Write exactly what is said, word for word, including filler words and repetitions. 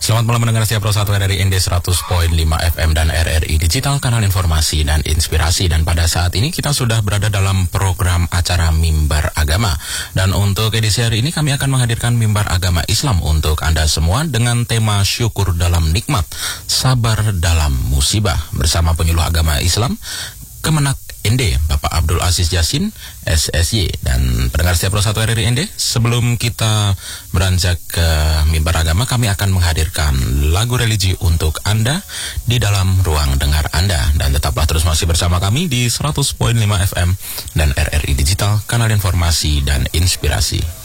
Selamat malam mendengar setiap Pro satu R R I N D seratus koma lima F M dan R R I Digital, kanal informasi dan inspirasi. Dan pada saat ini kita sudah berada dalam program acara Mimbar Agama. Dan untuk edisi hari ini kami akan menghadirkan Mimbar Agama Islam untuk Anda semua dengan tema syukur dalam nikmat, sabar dalam musibah, bersama penyuluh agama Islam Kemenak N D, Bapak Abdul Aziz Yasin, S S Y. Dan pendengar setiap Pro satu R R I N D, sebelum kita beranjak ke Mimbar Agama, kami akan menghadirkan lagu religi untuk Anda di dalam ruang dengar Anda. Dan tetaplah terus masih bersama kami di seratus koma lima F M dan R R I Digital, kanal informasi dan inspirasi.